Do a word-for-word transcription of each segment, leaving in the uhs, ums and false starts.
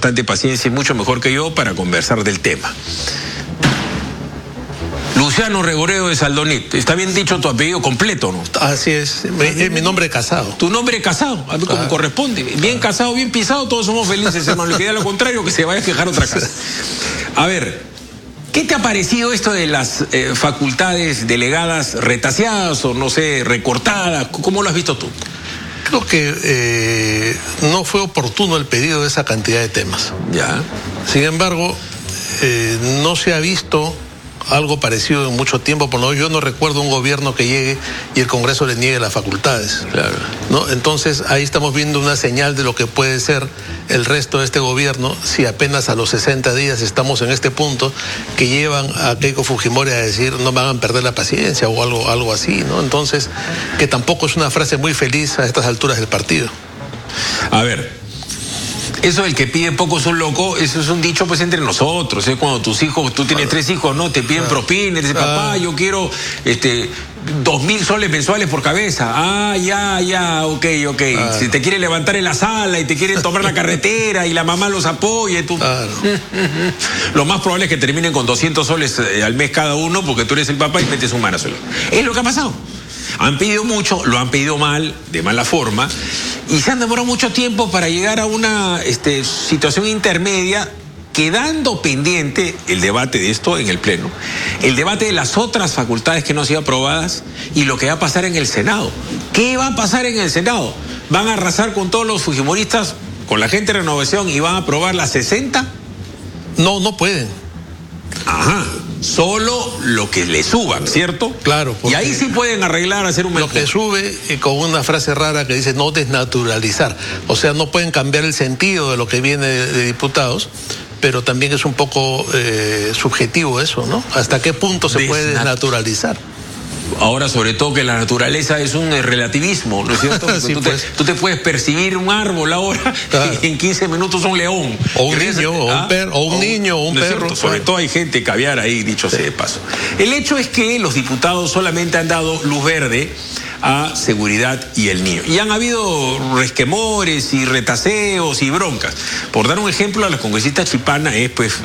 bastante paciencia y mucho mejor que yo para conversar del tema. Luciano Regoredo de Saldonit. ¿Está bien dicho tu apellido completo, no? Así es. Mi, es mi nombre casado. Tu nombre casado, a ver, como ah. corresponde. Bien ah. casado, bien pisado, todos somos felices, hermano. Le queda lo contrario, que se vaya a quejar otra casa. A ver, ¿qué te ha parecido esto de las eh, facultades delegadas retaseadas o, no sé, recortadas? ¿Cómo lo has visto tú? Creo que eh, no fue oportuno el pedido de esa cantidad de temas. Ya. Sin embargo, eh, no se ha visto algo parecido en mucho tiempo, por lo menos yo no recuerdo un gobierno que llegue y el Congreso le niegue las facultades. Claro. ¿No? Entonces ahí estamos viendo una señal de lo que puede ser el resto de este gobierno si apenas a los sesenta días estamos en este punto que llevan a Keiko Fujimori a decir no me hagan perder la paciencia o algo, algo así, ¿no? Entonces, que tampoco es una frase muy feliz a estas alturas del partido. A ver, eso del que pide poco es un loco, eso es un dicho pues entre nosotros, ¿eh? Cuando tus hijos, tú tienes tres hijos, ¿no? Te piden propina, te dicen, papá, yo quiero este dos mil soles mensuales por cabeza. Ah, ya, ya, ok, ok. Ah. Si te quieren levantar en la sala y te quieren tomar la carretera y la mamá los apoya, tú... Claro. Lo más probable es que terminen con doscientos soles al mes cada uno porque tú eres el papá y metes un mano solo. Es lo que ha pasado. Han pedido mucho, lo han pedido mal, de mala forma, y se han demorado mucho tiempo para llegar a una este, situación intermedia, quedando pendiente el debate de esto en el Pleno, el debate de las otras facultades que no han sido aprobadas y lo que va a pasar en el Senado. ¿Qué va a pasar en el Senado? ¿Van a arrasar con todos los fujimoristas, con la gente de Renovación y van a aprobar las sesenta? No, no pueden. Ajá. Solo lo que le suban, ¿cierto? Claro. Y ahí sí pueden arreglar, hacer un mejor. Lo que sube eh, con una frase rara que dice no desnaturalizar. O sea, no pueden cambiar el sentido de lo que viene de, de diputados, pero también es un poco eh, subjetivo eso, ¿no? ¿Hasta qué punto se Desnat- puede desnaturalizar? Ahora, sobre todo que la naturaleza es un relativismo, ¿no es cierto? Sí, tú, pues. te, tú te puedes percibir un árbol ahora claro. y en quince minutos un león. O un niño, o un, per, o un o, niño, o un ¿no perro. Cierto? Sobre todo hay gente caviar ahí, dicho sea sí. de paso. El hecho es que los diputados solamente han dado luz verde a seguridad y el niño. Y han habido resquemores y retaseos y broncas. Por dar un ejemplo, a la congresista Chipana es pues...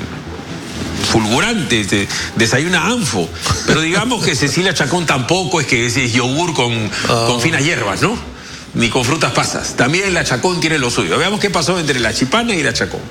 fulgurante, de, desayuna anfo, pero digamos que Cecilia Chacón tampoco es que es, es yogur con, oh. con finas hierbas, ¿no? Ni con frutas pasas. También la Chacón tiene lo suyo. Veamos qué pasó entre la Chipana y la Chacón.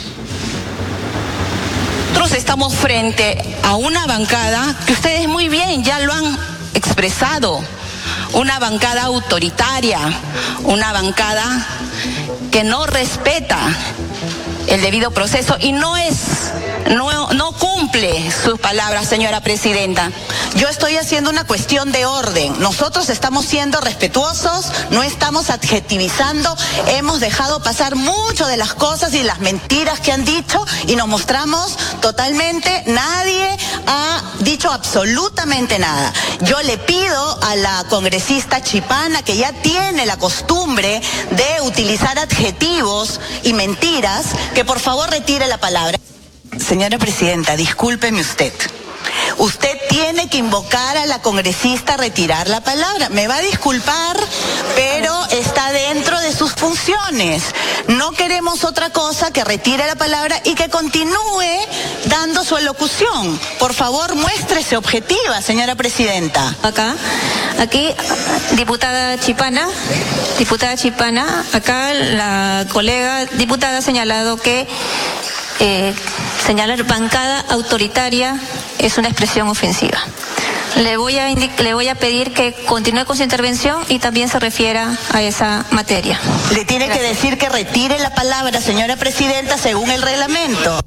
Nosotros estamos frente a una bancada que ustedes muy bien ya lo han expresado, una bancada autoritaria, una bancada que no respeta el debido proceso y no es, no, no cumple sus palabras, señora presidenta. Yo estoy haciendo una cuestión de orden. Nosotros estamos siendo respetuosos, no estamos adjetivizando, hemos dejado pasar mucho de las cosas y las mentiras que han dicho y nos mostramos totalmente, nadie ha dicho absolutamente nada. Yo le pido a la congresista Chipana, que ya tiene la costumbre de utilizar adjetivos y mentiras, que por favor retire la palabra. Señora presidenta, discúlpeme usted. Usted tiene que invocar a la congresista a retirar la palabra. Me va a disculpar, pero está dentro de sus funciones. No queremos otra cosa que retire la palabra y que continúe dando su elocución. Por favor, muéstrese objetiva, señora presidenta. Acá, aquí, diputada Chipana, diputada Chipana, acá la colega diputada ha señalado que eh, señalar bancada autoritaria es una expresión ofensiva. Le voy, a le voy a pedir que continúe con su intervención y también se refiera a esa materia. Le tiene Gracias. que decir que retire la palabra, señora presidenta, según el reglamento.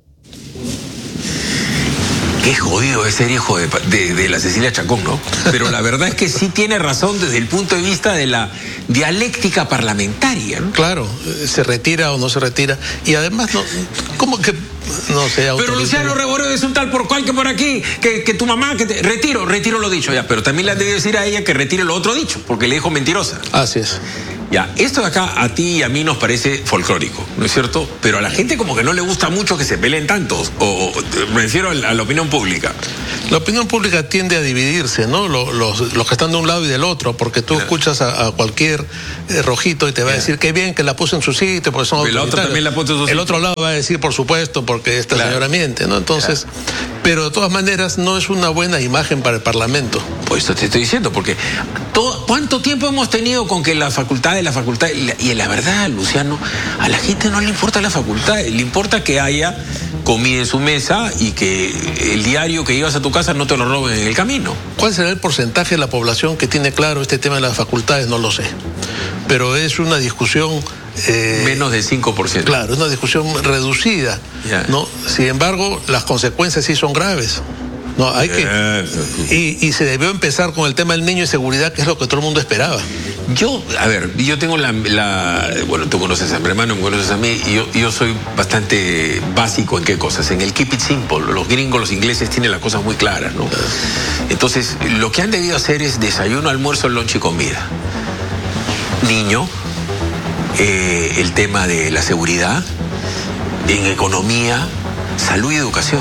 Qué jodido es ser hijo de, de, de la Cecilia Chacón, ¿no? Pero la verdad es que sí tiene razón desde el punto de vista de la dialéctica parlamentaria, ¿no? Claro, se retira o no se retira. Y además, no, ¿cómo que no sé? Pero Luciano Regoredo es un tal por cual que por aquí, que, que tu mamá, que te, retiro, retiro lo dicho ya. Pero también le han de decir a ella que retire lo otro dicho, porque le dijo mentirosa. Así es. Ya, esto de acá a ti y a mí nos parece folclórico, ¿no es cierto? Pero a la gente como que no le gusta mucho que se peleen tantos, o, o me refiero a la, a la opinión pública. La opinión pública tiende a dividirse, ¿no? Los, los, los que están de un lado y del otro, porque tú escuchas a, a cualquier eh, rojito y te va yeah. a decir que bien que la puso en su sitio, porque son el otro también la puso en su El sitio. otro lado va a decir, por supuesto, porque esta claro. señora miente, ¿no? Entonces, claro. pero de todas maneras no es una buena imagen para el Parlamento. Pues eso te estoy diciendo, porque todo, ¿cuánto tiempo hemos tenido con que la facultad de la facultad, y la, y la verdad, Luciano, a la gente no le importa la facultad, le importa que haya comida en su mesa y que el diario que llevas a tu casa no te lo roben en el camino. ¿Cuál será el porcentaje de la población que tiene claro este tema de las facultades? No lo sé. Pero es una discusión... Eh, Menos del cinco por ciento. Claro, es una discusión reducida, yeah. ¿no? Sin embargo, las consecuencias sí son graves. No, hay que... Y, y se debió empezar con el tema del niño y seguridad, que es lo que todo el mundo esperaba. Yo, a ver, yo tengo la... la bueno, tú conoces a mi hermano, me conoces a mí, y yo, yo soy bastante básico en qué cosas. En el keep it simple. Los gringos, los ingleses tienen las cosas muy claras, ¿no? Entonces, lo que han debido hacer es desayuno, almuerzo, lunch y comida. Niño, eh, el tema de la seguridad, en economía, salud y educación.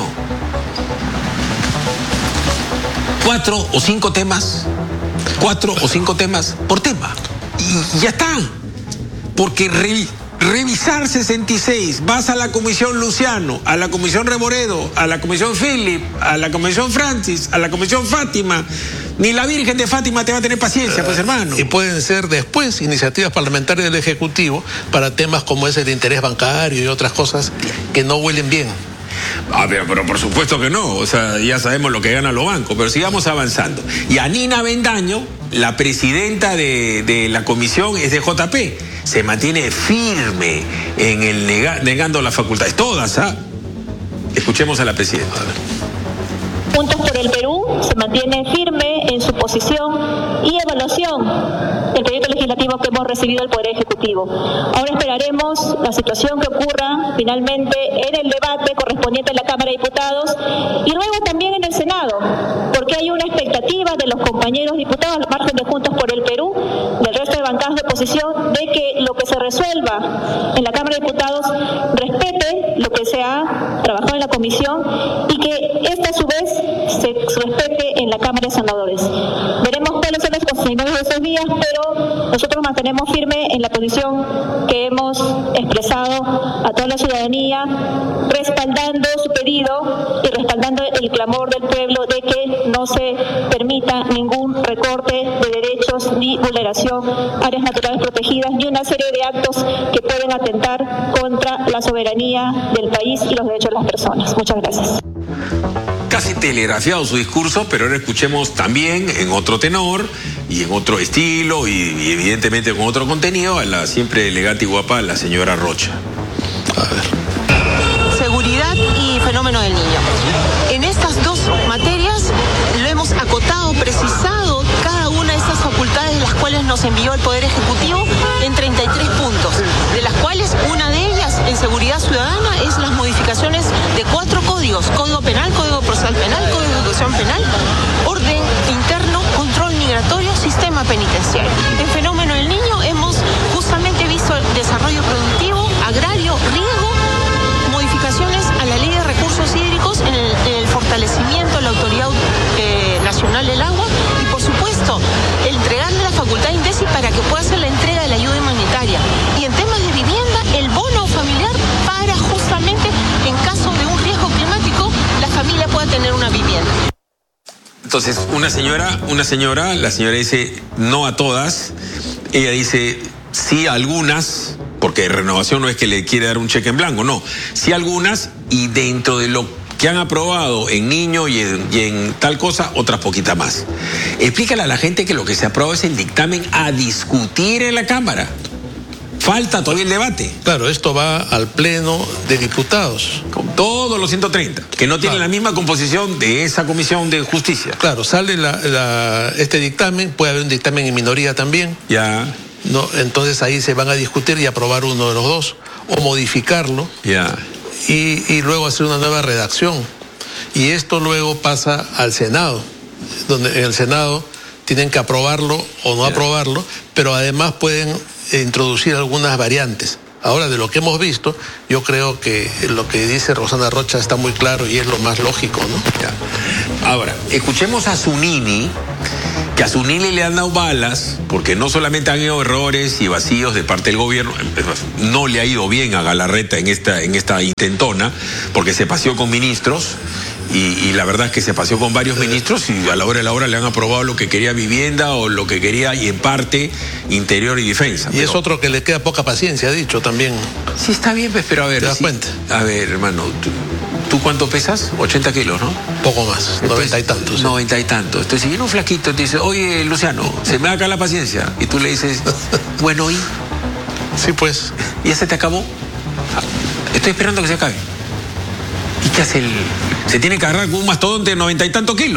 Cuatro o cinco temas, cuatro o cinco temas por tema. Y ya está. Porque re, revisar sesenta y seis, vas a la comisión Luciano, a la comisión Reboredo, a la comisión Philip, a la comisión Francis, a la comisión Fátima. Ni la Virgen de Fátima te va a tener paciencia, pues hermano. Y pueden ser después iniciativas parlamentarias del Ejecutivo para temas como ese de interés bancario y otras cosas que no huelen bien. Ah, pero, pero por supuesto que no, o sea, ya sabemos lo que ganan los bancos, pero sigamos avanzando. Y a Nina Bendaño, la presidenta de, de la comisión es de J P, se mantiene firme en el nega, negando las facultades, todas, ¿ah? Escuchemos a la presidenta. Juntos por el Perú se mantiene firme en su posición y evaluación del proyecto legislativo que hemos recibido del Poder Ejecutivo. Ahora esperaremos la situación que ocurra finalmente en el debate correspondiente en la Cámara de Diputados y luego también en el Senado, porque hay una expectativa de los compañeros diputados al margen de Juntos por el Perú, del resto de bancadas de oposición, de que lo que se resuelva en la Cámara de Diputados respete lo que se ha trabajado en la comisión y que esta a su vez se respete en la Cámara de Senadores. Veremos cuáles son los consecuencias de esos días, pero nosotros mantenemos firme en la posición que hemos expresado a toda la ciudadanía, respaldando su pedido y respaldando el clamor del pueblo de que no se permita ningún recorte de derechos ni vulneración a áreas naturales protegidas ni una serie de actos que pueden atentar contra la soberanía del país y los derechos de las personas. Muchas gracias. Casi telegrafiado su discurso, pero ahora escuchemos también en otro tenor y en otro estilo y, y evidentemente con otro contenido a la siempre elegante y guapa, la señora Rocha. A ver. Seguridad y fenómeno del niño. En estas dos materias lo hemos acotado, precisado cada una de estas facultades de las cuales nos envió el Poder Ejecutivo en treinta y tres puntos, de las cuales una de ellas en seguridad ciudadana es las modificaciones de cuatro códigos: Código Penal, Código Procesal Penal, Código de Educación Penal, Orden Interno, Control Migratorio, Sistema Penitenciario. En fenómeno del niño hemos justamente visto el desarrollo productivo, agrario, riego, modificaciones a la Ley de Recursos Hídricos en el, en el fortalecimiento de la Autoridad eh, Nacional del Agua y, por supuesto, el entregarle la facultad a INDECI para que pueda hacer la entrega de la ayuda humanitaria. Y en temas de vivienda, el bono familiar para justamente, en caso de un riesgo climático, la familia pueda tener una vivienda. Entonces, una señora, una señora, la señora dice no a todas, ella dice sí a algunas, porque Renovación no es que le quiere dar un cheque en blanco, no, sí a algunas, y dentro de lo que han aprobado en niño y en, y en tal cosa, otras poquitas más. Explícale a la gente que lo que se aprueba es el dictamen a discutir en la Cámara. Falta todavía el debate. Claro, esto va al Pleno de Diputados. Con todos los ciento treinta, que no tienen claro. la misma composición de esa Comisión de Justicia. Claro, sale la, la, este dictamen, puede haber un dictamen en minoría también. Ya. No, entonces ahí se van a discutir y aprobar uno de los dos, o modificarlo. Ya. Y, y luego hacer una nueva redacción. Y esto luego pasa al Senado, donde en el Senado tienen que aprobarlo o no yeah. aprobarlo, pero además pueden introducir algunas variantes. Ahora, de lo que hemos visto, yo creo que lo que dice Rosana Rocha está muy claro y es lo más lógico, ¿no? Ya. Ahora, escuchemos a Zunini, que a Zunini le han dado balas, porque no solamente han habido errores y vacíos de parte del gobierno, no le ha ido bien a Galarreta en esta, en esta intentona, porque se paseó con ministros, y, y la verdad es que se paseó con varios ministros y a la hora de la hora le han aprobado lo que quería vivienda o lo que quería, y en parte, interior y defensa. Y pero, es otro que le queda poca paciencia, ha dicho también. Sí, está bien, pues, pero a ver. ¿Te das sí, cuenta? A ver, hermano, tú, ¿tú cuánto pesas? ochenta kilos, ¿no? Poco más, noventa y tantos. noventa y tantos. Entonces, si viene un flaquito y te dice, oye, Luciano, se me acaba la paciencia. Y tú le dices, bueno, ¿y? Sí, pues. ¿Y ya se te acabó? Estoy esperando que se acabe. ¿Y qué hace el...? Se tiene que agarrar con un mastodonte de noventa y tantos kilos.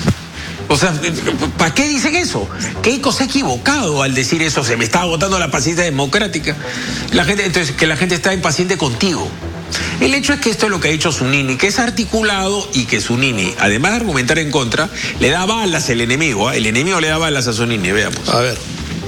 O sea, ¿para qué dicen eso? Keiko se ha equivocado al decir eso. Se me está agotando la paciencia democrática. La gente, entonces, que la gente está impaciente contigo. El hecho es que esto es lo que ha dicho Zunini, que es articulado y que Zunini, además de argumentar en contra, le da balas al enemigo. ¿eh? El enemigo le da balas a Zunini, veamos. A ver.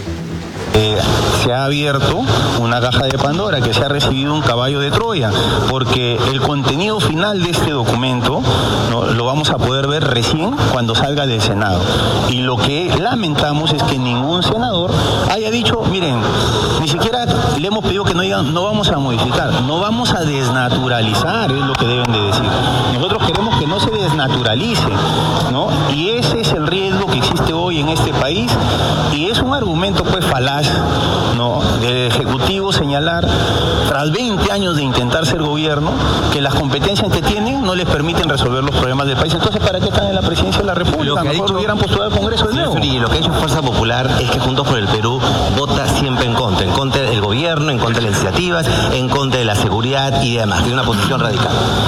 Eh, se ha abierto una caja de Pandora, que se ha recibido un caballo de Troya, porque el contenido final de este documento, ¿no?, lo vamos a poder ver recién cuando salga del Senado. Y lo que lamentamos es que ningún senador haya dicho, miren, ni siquiera le hemos pedido que no digan, no vamos a modificar, no vamos a desnaturalizar, es lo que deben de decir. Nosotros queremos que no se desnaturalice, ¿no? Y ese es el riesgo que existe hoy en este país, y es un argumento pues falaz, ¿no?, del Ejecutivo señalar, tras veinte años de intentar ser gobierno, que las competencias que tienen no les permiten resolver los problemas del país. Entonces, ¿para qué están en la presidencia de la República? Mejor dicho, hubieran postulado al Congreso de nuevo. Y lo que ha hecho Fuerza Popular es que Juntos por el Perú vota siempre en contra, en contra del gobierno, en contra de las iniciativas, en contra de la seguridad y demás. Tiene una posición radical.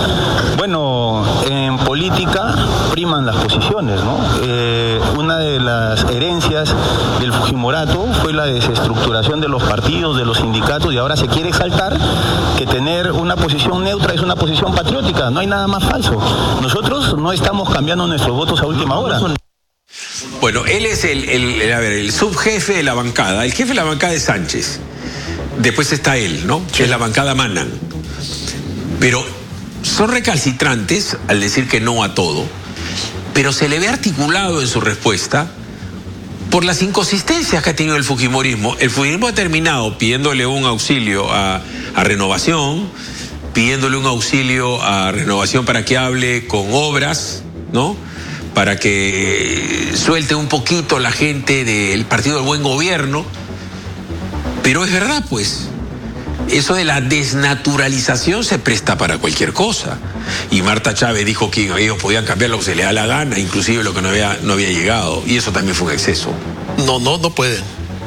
Bueno, en política priman las posiciones, ¿no? Eh, una de las herencias del Fujimorato fue la desestructuración de los partidos, de los sindicatos, y ahora se quiere exaltar que tener una posición neutra es una posición patriótica. No hay nada más falso. Nosotros no estamos cambiando nuestros votos a última hora. Bueno, él es el, el, el, a ver, el subjefe de la bancada. El jefe de la bancada es Sánchez. Después está él, ¿no? Que es la bancada Manan. Pero son recalcitrantes al decir que no a todo, pero se le ve articulado en su respuesta por las inconsistencias que ha tenido el fujimorismo. El fujimorismo ha terminado pidiéndole un auxilio a, a Renovación, pidiéndole un auxilio a Renovación para que hable con obras, ¿no?, para que suelte un poquito la gente del Partido del Buen Gobierno. Pero es verdad, pues, eso de la desnaturalización se presta para cualquier cosa. Y Marta Chávez dijo que ellos podían cambiar lo que se les da la gana, inclusive lo que no había, no había llegado. Y eso también fue un exceso. No, no, no pueden.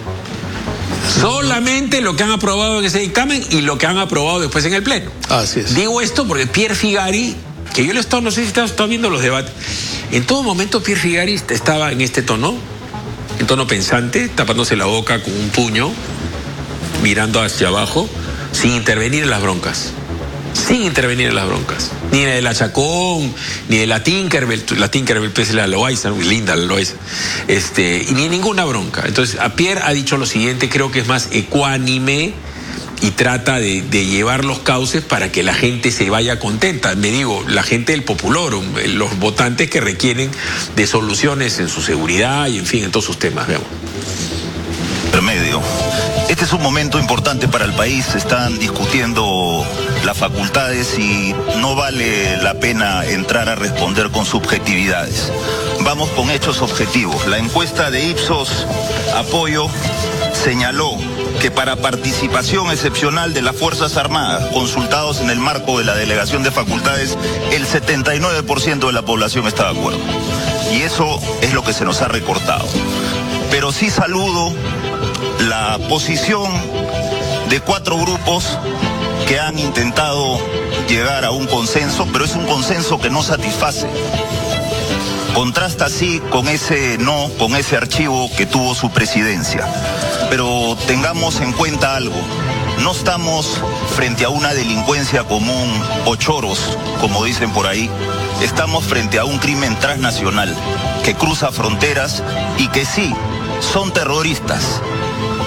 Solamente lo que han aprobado en ese dictamen y lo que han aprobado después en el Pleno. Así es. Digo esto porque Pierre Figari, que yo le he estado, no sé si estás viendo los debates, en todo momento Pierre Figari estaba en este tono, en tono pensante, tapándose la boca con un puño, mirando hacia abajo, sin intervenir en las broncas. Sin intervenir en las broncas. Ni de la Chacón, ni de la Tinkerbell, la Tinkerbell pues la Loaiza, muy linda la Loaiza, este, y ni ninguna bronca. Entonces, a Pierre ha dicho lo siguiente, creo que es más ecuánime y trata de, de llevar los cauces para que la gente se vaya contenta. Me digo, la gente del Populorum, los votantes que requieren de soluciones en su seguridad y en fin, en todos sus temas, veamos. Intermedio. Este es un momento importante para el país, se están discutiendo las facultades y no vale la pena entrar a responder con subjetividades. Vamos con hechos objetivos. La encuesta de Ipsos Apoyo señaló que para participación excepcional de las Fuerzas Armadas, consultados en el marco de la delegación de facultades, el setenta y nueve por ciento de la población está de acuerdo. Y eso es lo que se nos ha recortado. Pero sí saludo la posición de cuatro grupos que han intentado llegar a un consenso, pero es un consenso que no satisface. Contrasta así con ese no, con ese archivo que tuvo su presidencia. Pero tengamos en cuenta algo, no estamos frente a una delincuencia común o choros, como dicen por ahí, estamos frente a un crimen transnacional que cruza fronteras y que sí, son terroristas.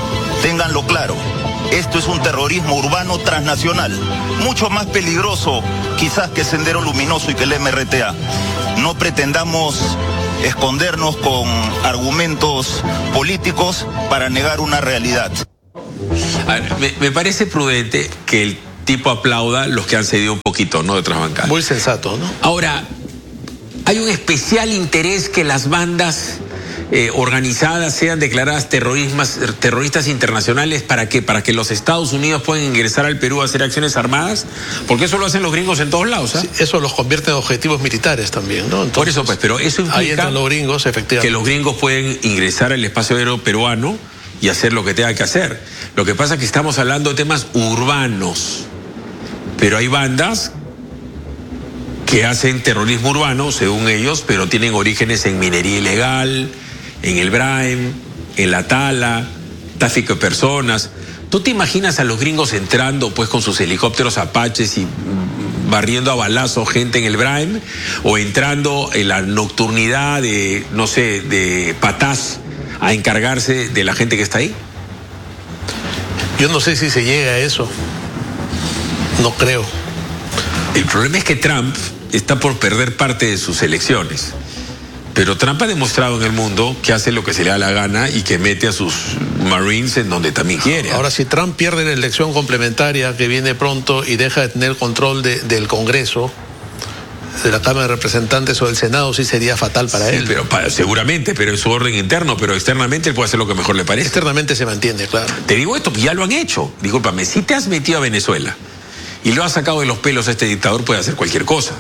Ténganlo claro, esto es un terrorismo urbano transnacional, mucho más peligroso quizás que Sendero Luminoso y que el M R T A. No pretendamos escondernos con argumentos políticos para negar una realidad. A ver, me, me parece prudente que el tipo aplauda los que han cedido un poquito, ¿no? De otras bancadas. Muy sensato, ¿no? Ahora, hay un especial interés que las bandas eh, organizadas sean declaradas terroristas, terroristas internacionales. ¿Para qué? Para que los Estados Unidos puedan ingresar al Perú a hacer acciones armadas, porque eso lo hacen los gringos en todos lados, ¿eh? Sí, eso los convierte en objetivos militares también, ¿no? Entonces, por eso, pues, pero eso implica ahí entran los gringos, efectivamente, que los gringos pueden ingresar al espacio aéreo peruano y hacer lo que tenga que hacer. Lo que pasa es que estamos hablando de temas urbanos, pero hay bandas que hacen terrorismo urbano, según ellos, pero tienen orígenes en minería ilegal, en el Braem, en la tala, tráfico de personas. ¿Tú te imaginas a los gringos entrando pues con sus helicópteros Apaches y barriendo a balazo gente en el Braem? ¿O entrando en la nocturnidad de, no sé, de Patás a encargarse de la gente que está ahí? Yo no sé si se llega a eso. No creo. El problema es que Trump está por perder parte de sus elecciones. Pero Trump ha demostrado en el mundo que hace lo que se le da la gana y que mete a sus Marines en donde también quiere. Ahora, si Trump pierde la elección complementaria que viene pronto y deja de tener control de, del Congreso, de la Cámara de Representantes o del Senado, sí sería fatal para sí, él. Pero para, seguramente, pero en su orden interno, pero externamente él puede hacer lo que mejor le parece. Externamente se mantiene, claro. Te digo esto, ya lo han hecho. Discúlpame, si te has metido a Venezuela y lo has sacado de los pelos a este dictador, puede hacer cualquier cosa.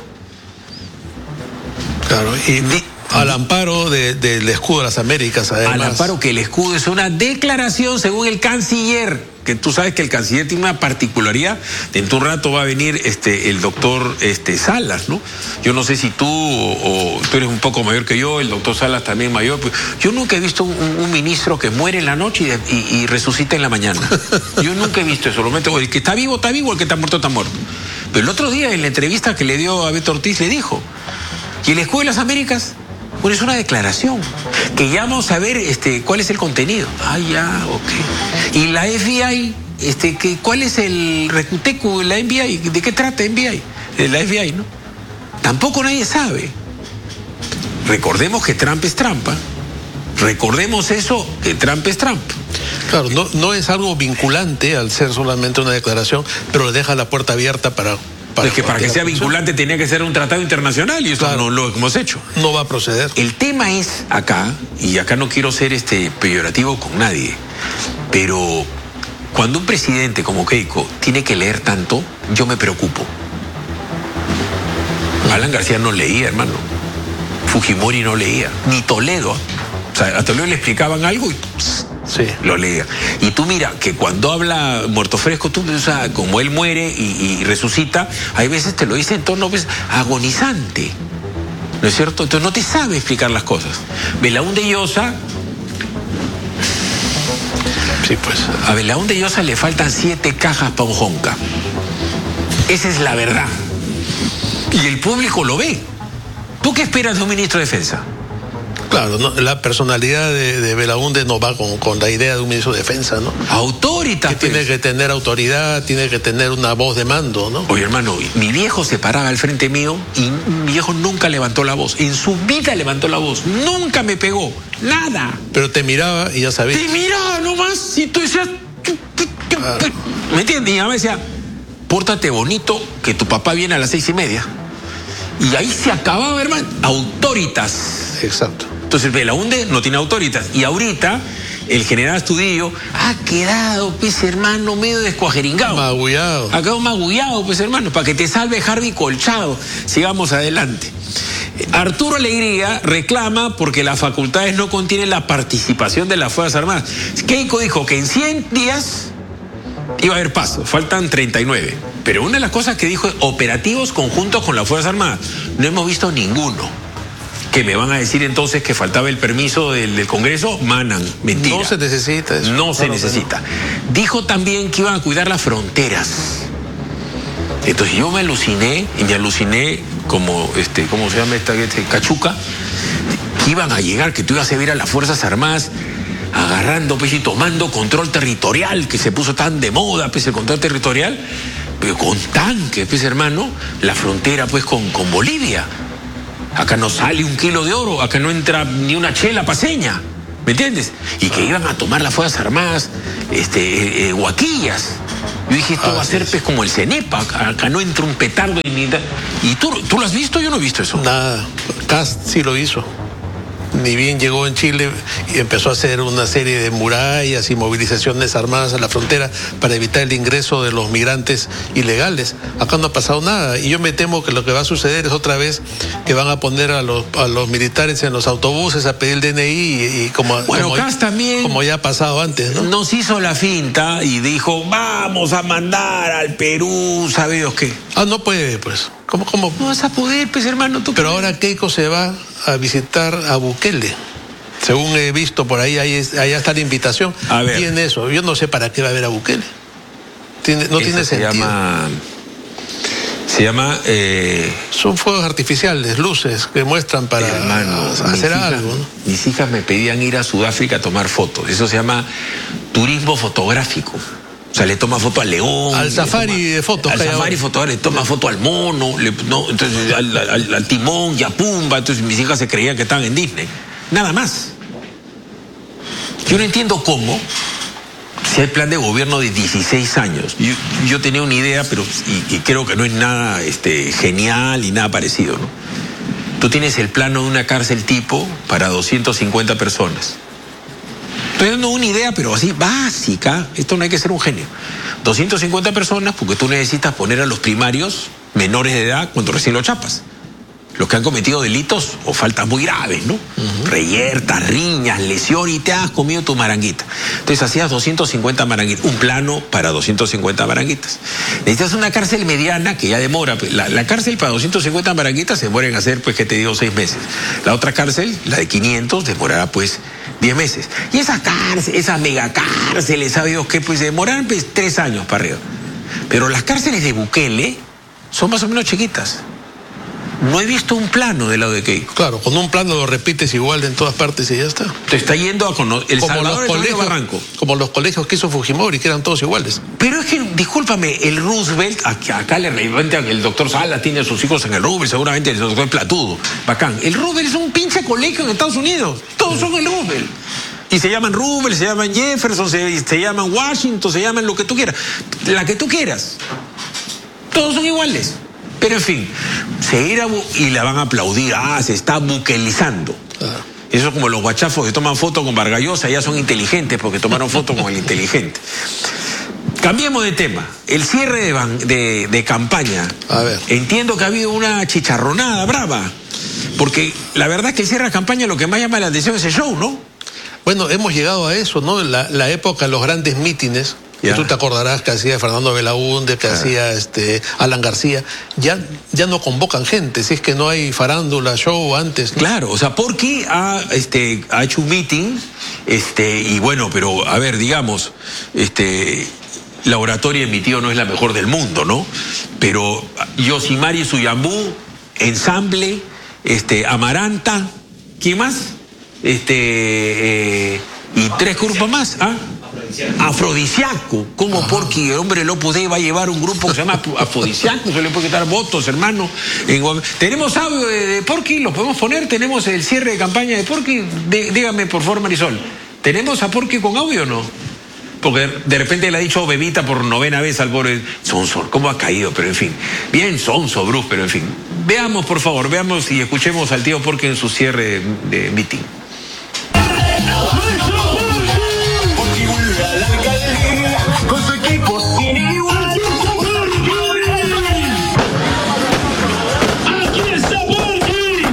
Claro, y Di al amparo de, de, del escudo de las Américas, además. Al amparo que el escudo es una declaración según el canciller, que tú sabes que el canciller tiene una particularidad. Dentro de un rato va a venir este el doctor este, Salas, ¿no? Yo no sé si tú o, o tú eres un poco mayor que yo, el doctor Salas también mayor. Pues, yo nunca he visto un, un ministro que muere en la noche y, de, y, y resucita en la mañana. Yo nunca he visto eso. Lo meto, el que está vivo, está vivo, el que está muerto, está muerto. Pero el otro día en la entrevista que le dio a Beto Ortiz le dijo, ¿y el escudo de las Américas? Bueno, es una declaración que ya vamos a ver este, cuál es el contenido. Ah, ya, ok. Y la F B I, este, que, ¿cuál es el recuteco de la F B I? ¿De qué trata F B I? De la F B I, ¿no? Tampoco nadie sabe. Recordemos que Trump es trampa. Recordemos eso, que Trump es Trump. Claro, no, no es algo vinculante al ser solamente una declaración, pero le deja la puerta abierta para... Para es que para que sea vinculante tenía que ser un tratado internacional y eso claro, no lo hemos hecho. No va a proceder. El tema es acá, y acá no quiero ser este peyorativo con nadie, pero cuando un presidente como Keiko tiene que leer tanto, yo me preocupo. Alan García no leía, hermano. Fujimori no leía. Ni Toledo. O sea, a Toledo le explicaban algo y... Sí. Lo leía. Y tú mira, que cuando habla Muerto Fresco, tú, o sea, como él muere y, y resucita, hay veces te lo dice en tono pues, agonizante. ¿No es cierto? Entonces no te sabe explicar las cosas. Belaúnde Llosa... Sí, pues. A Belaúnde Llosa le faltan siete cajas para un jonca. Esa es la verdad. Y el público lo ve. ¿Tú qué esperas de un ministro de Defensa? Claro, no, la personalidad de, de Belaúnde no va con, con la idea de un ministro de Defensa, ¿no? Autoridad. Que pues. Tiene que tener autoridad, tiene que tener una voz de mando, ¿no? Oye, hermano, mi viejo se paraba al frente mío y mi viejo nunca levantó la voz. En su vida levantó la voz. Nunca me pegó. Nada. Pero te miraba y ya sabías. Te miraba nomás y tú decías... Claro. ¿Me entiendes? Y mi mamá decía, pórtate bonito que tu papá viene a las seis y media. Y ahí se acababa, hermano. Autoritas. Exacto. Entonces Belaúnde no tiene autoritas. Y ahorita el general Astudillo ha quedado, pues hermano, medio descuajeringado. Magullado. Ha quedado magullado, pues hermano, para que te salve Harvey Colchado. Sigamos adelante. Arturo Alegría reclama porque las facultades no contienen la participación de las Fuerzas Armadas. Keiko dijo que en cien días iba a haber paso, faltan treinta y nueve. Pero una de las cosas que dijo es operativos conjuntos con las Fuerzas Armadas. No hemos visto ninguno. Que me van a decir entonces que faltaba el permiso del, del Congreso, manan, mentira. No se necesita eso. No se necesita. Dijo también que iban a cuidar las fronteras. Entonces yo me aluciné, y me aluciné como, este, ¿cómo se llama esta? Este, cachuca, que iban a llegar, que tú ibas a ver a las Fuerzas Armadas agarrando pues y tomando control territorial, que se puso tan de moda pues el control territorial, pero con tanques pues hermano, la frontera pues con, con Bolivia. Acá no sale un kilo de oro, acá no entra ni una chela paseña, ¿me entiendes? Y que iban a tomar las Fuerzas Armadas este, eh, huaquillas. Yo dije, esto ah, va a ser pues como el CENEPA, acá, acá no entra un petardo ni nada. ¿Y tú, tú lo has visto? Yo no he visto eso. Nada, Kast sí lo hizo. Ni bien llegó en Chile y empezó a hacer una serie de murallas y movilizaciones armadas a la frontera para evitar el ingreso de los migrantes ilegales. Acá no ha pasado nada y yo me temo que lo que va a suceder es otra vez que van a poner a los, a los militares en los autobuses a pedir el D N I y, y como, bueno, como, Kast también como ya ha pasado antes, ¿no? Nos hizo la finta y dijo, vamos a mandar al Perú, ¿sabe Dios qué? Ah, no puede, pues. ¿Cómo, cómo? No vas a poder, pues hermano. ¿Tú Pero qué? Ahora Keiko se va a visitar a Bukele. Según he visto por ahí, ahí, allá está la invitación. A ver. Tiene eso. Yo no sé para qué va a ver a Bukele. Tiene, no Esa tiene se sentido. Llama, se llama... Eh, Son fuegos artificiales, luces que muestran para hermano, hacer hijas, algo, ¿no? Mis hijas me pedían ir a Sudáfrica a tomar fotos. Eso se llama turismo fotográfico. O sea, le toma foto al león. Al safari toma, de fotos. Al safari foto, le toma foto al mono, le, no, entonces al, al, al timón y a Pumba. Entonces mis hijas se creían que estaban en Disney. Nada más. Yo no entiendo cómo, si hay plan de gobierno de dieciséis años. Yo, yo tenía una idea, pero y, y creo que no es nada este, genial y nada parecido, ¿no? Tú tienes el plano de una cárcel tipo para doscientas cincuenta personas. Estoy dando una idea, pero así básica. Esto no hay que ser un genio. doscientas cincuenta personas, porque tú necesitas poner a los primarios menores de edad cuando recién los chapas. Los que han cometido delitos o faltas muy graves, ¿no? Uh-huh. Reyertas, riñas, lesión y te has comido tu maranguita. Entonces hacías doscientas cincuenta maranguitas. Un plano para doscientas cincuenta maranguitas. Necesitas una cárcel mediana que ya demora. La, la cárcel para doscientas cincuenta maranguitas se demora en hacer, pues, que te digo, seis meses. La otra cárcel, la de quinientos, demorará, pues, diez meses. Y esas cárceles, esas megacárceles, ¿sabe Dios qué? Pues demorarán, pues, tres años para arriba. Pero las cárceles de Bukele son más o menos chiquitas. No he visto un plano del lado de Keiko. Claro, con un plano lo repites igual en todas partes y ya está. Te está yendo a conocer el como Salvador, los colegios, Barranco. Como los colegios que hizo Fujimori, que eran todos iguales. Pero es que, discúlpame, el Roosevelt, acá, acá le reinventa, el doctor Salas tiene a sus hijos en el Roosevelt, seguramente el doctor Platudo, bacán. El Roosevelt es un pinche colegio en Estados Unidos. Todos son el Roosevelt. Y se llaman Roosevelt, se llaman Jefferson, se, se llaman Washington, se llaman lo que tú quieras. La que tú quieras. Todos son iguales. Pero en fin, se irá y la van a aplaudir. Ah, se está buquelizando. Ah. Eso es como los guachafos que toman fotos con Vargas Llosa, ya son inteligentes porque tomaron fotos con el inteligente. Cambiemos de tema. El cierre de, ban de, de campaña. A ver. Entiendo que ha habido una chicharronada brava. Porque la verdad es que el cierre de campaña lo que más llama la atención es el show, ¿no? Bueno, hemos llegado a eso, ¿no? La, la época, los grandes mítines. Que tú te acordarás que hacía Fernando Belaúnde, que ah. hacía este Alan García, ya, ya no convocan gente, si es que no hay farándula, show antes, ¿no? Claro, o sea, Porky ha, este, ha hecho un meeting, este, y bueno, pero a ver, digamos, este, la oratoria de mi tío no es la mejor del mundo, ¿no? Pero Yosimari Suyambú, Ensamble, este, Amaranta, ¿quién más? Este, eh, y tres grupos más, ¿ah? Afrodisiaco, como Ajá. Porky, el hombre López va a llevar un grupo que se llama Afrodisiaco, se le puede quitar votos, hermano. En... Tenemos audio de, de Porky, lo podemos poner, tenemos el cierre de campaña de Porky, de, dígame por favor, Marisol, ¿tenemos a Porky con audio o no? Porque de repente le ha dicho Bebita por novena vez al pobre Sonso, ¿cómo ha caído? Pero en fin, bien Sonso, Bruce, pero en fin. Veamos, por favor, veamos y escuchemos al tío Porky en su cierre de, de meeting. Con su equipo sin igual. Aquí está Porky.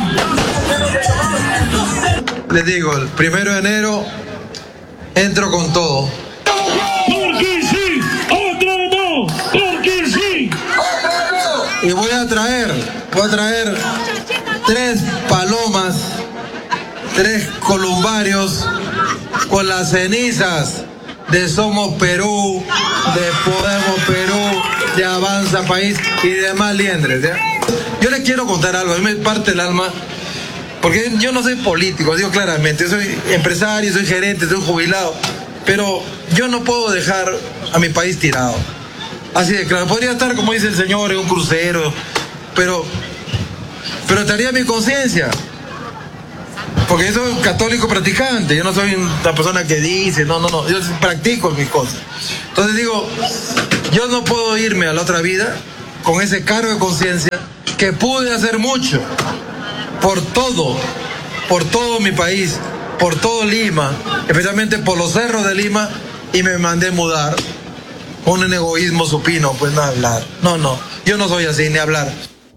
Les digo, el primero de enero entro con todo. Porky sí, otro no, Porky sí. Y voy a traer, voy a traer tres palomas, tres columbarios con las cenizas de Somos Perú, de Podemos Perú, de Avanza País y demás liendres, ¿ya? Yo les quiero contar algo, a mí me parte el alma porque yo no soy político, digo claramente, yo soy empresario, soy gerente, soy jubilado, pero yo no puedo dejar a mi país tirado. Así de claro, podría estar, como dice el señor, en un crucero, pero, pero estaría mi conciencia. Porque yo soy católico practicante, yo no soy una persona que dice, no, no, no, yo practico mis cosas. Entonces digo, yo no puedo irme a la otra vida con ese cargo de conciencia que pude hacer mucho por todo, por todo mi país, por todo Lima, especialmente por los cerros de Lima, y me mandé mudar con un egoísmo supino, pues no hablar. No, no, yo no soy así, ni hablar.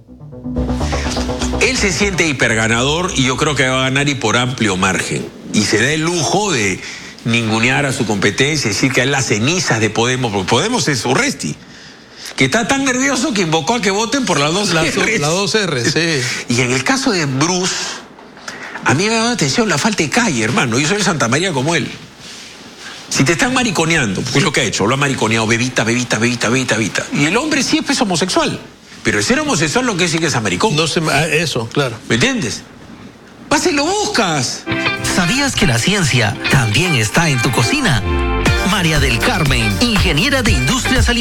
Él se siente hiperganador y yo creo que va a ganar y por amplio margen. Y se da el lujo de ningunear a su competencia, decir que es las cenizas de Podemos, porque Podemos es Urresti, que está tan nervioso que invocó a que voten por las dos R. Las dos R, sí. Y en el caso de Bruce, a mí me da atención la falta de calle, hermano. Yo soy de Santa María como él. Si te están mariconeando, porque es lo que ha hecho, lo ha mariconeado, bebita, bebita, bebita, bebita, bebita. Y el hombre sí es homosexual. Pero el ser homosexual lo que sí que es americano. No se, eso, claro. ¿Me entiendes? Vas y lo buscas. ¿Sabías que la ciencia también está en tu cocina? María del Carmen, ingeniera de industrias alimentarias.